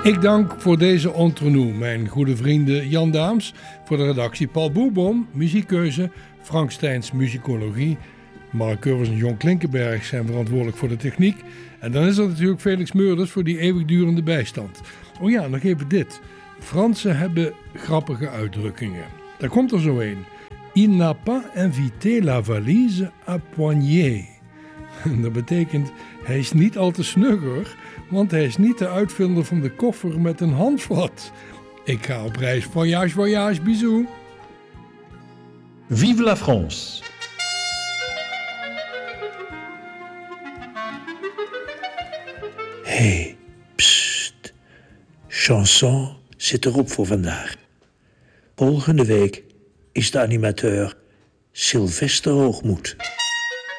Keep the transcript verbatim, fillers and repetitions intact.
Ik dank voor deze entre-nous mijn goede vrienden Jan Daams, voor de redactie Paul Boerbom, muziekkeuze, Frank Steins muzikologie, Mark Curvers en John Klinkenberg zijn verantwoordelijk voor de techniek. En dan is er natuurlijk Felix Meurders voor die eeuwigdurende bijstand. Oh ja, nog even dit. Fransen hebben grappige uitdrukkingen. Daar komt er zo een. Il n'a pas invité la valise à poignée. Dat betekent, hij is niet al te snugger, want hij is niet de uitvinder van de koffer met een handvat. Ik ga op reis. Voyage, voyage, bisous. Vive la France! Hey, psst. Chanson zit erop voor vandaag. Volgende week is de animateur Sylvester Hoogmoed.